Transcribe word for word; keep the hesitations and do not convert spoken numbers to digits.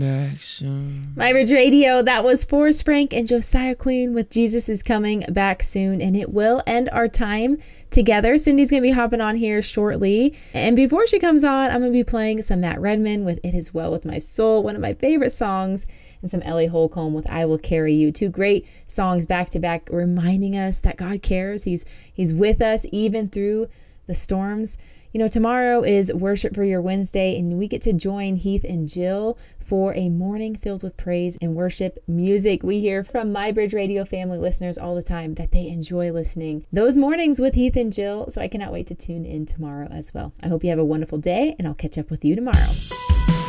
Back soon. MyBridge Radio, that was Forrest Frank and Josiah Queen with Jesus is Coming Back Soon, and it will end our time together. Cindy's going to be hopping on here shortly, and before she comes on, I'm going to be playing some Matt Redman with It Is Well With My Soul, one of my favorite songs, and some Ellie Holcomb with I Will Carry You. Two great songs back to back, reminding us that God cares. He's He's with us even through the storms. You know, tomorrow is Worship for Your Wednesday, and we get to join Heath and Jill for a morning filled with praise and worship music. We hear from MyBridge Radio family listeners all the time that they enjoy listening those mornings with Heath and Jill, so I cannot wait to tune in tomorrow as well. I hope you have a wonderful day, and I'll catch up with you tomorrow.